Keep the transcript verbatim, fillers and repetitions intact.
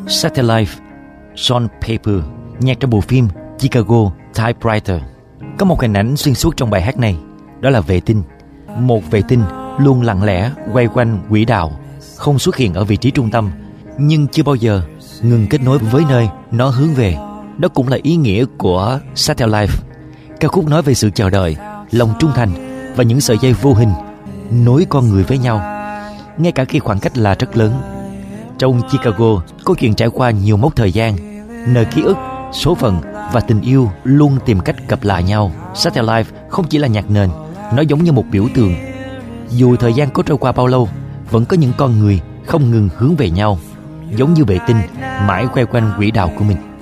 Satellite, John Paper, nhạc trong bộ phim Chicago Typewriter. Có một hình ảnh xuyên suốt trong bài hát này, đó là vệ tinh. Một vệ tinh luôn lặng lẽ quay quanh quỹ đạo, không xuất hiện ở vị trí trung tâm, nhưng chưa bao giờ ngừng kết nối với nơi nó hướng về. Đó cũng là ý nghĩa của Satellite. Ca khúc nói về sự chờ đợi, lòng trung thành và những sợi dây vô hình nối con người với nhau, ngay cả khi khoảng cách là rất lớn. Trong Chicago, câu chuyện trải qua nhiều mốc thời gian, nơi ký ức, số phận và tình yêu luôn tìm cách gặp lại nhau. Satellite không chỉ là nhạc nền, nó giống như một biểu tượng. Dù thời gian có trôi qua bao lâu, vẫn có những con người không ngừng hướng về nhau, giống như vệ tinh mãi quay quanh quỹ đạo của mình.